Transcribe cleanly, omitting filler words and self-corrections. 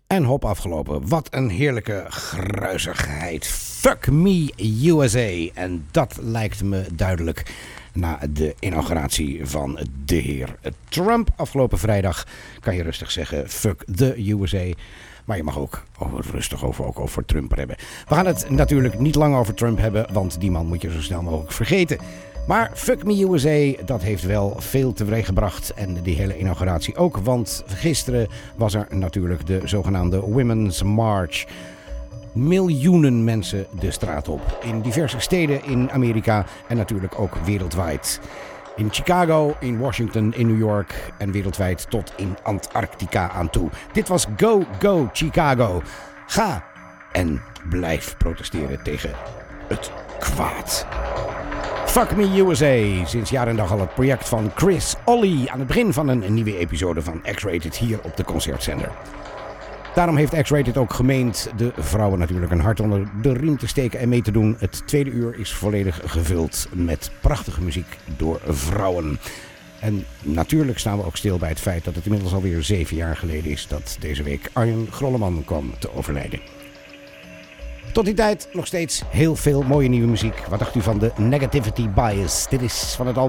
En hop afgelopen. Wat een heerlijke gruizigheid. Fuck me USA. En dat lijkt me duidelijk na de inauguratie van de heer Trump. Afgelopen vrijdag kan je rustig zeggen fuck the USA. Maar je mag ook rustig over Trump hebben. We gaan het natuurlijk niet lang over Trump hebben, want die man moet je zo snel mogelijk vergeten. Maar fuck me USA, dat heeft wel veel teweeggebracht. En die hele inauguratie ook, want gisteren was er natuurlijk de zogenaamde Women's March. Miljoenen mensen de straat op. In diverse steden in Amerika en natuurlijk ook wereldwijd. In Chicago, in Washington, in New York en wereldwijd tot in Antarctica aan toe. Dit was Go Go Chicago. Ga en blijf protesteren tegen het kwaad. Fuck me USA, sinds jaar en dag al het project van Chris Olly aan het begin van een nieuwe episode van X-Rated hier op de Concertzender. Daarom heeft X-Rated ook gemeend de vrouwen natuurlijk een hart onder de riem te steken en mee te doen. Het tweede uur is volledig gevuld met prachtige muziek door vrouwen. En natuurlijk staan we ook stil bij het feit dat het inmiddels alweer 7 jaar geleden is dat deze week Arjen Grolleman kwam te overlijden. Tot die tijd nog steeds heel veel mooie nieuwe muziek. Wat dacht u van de Negativity Bias? Dit is van het album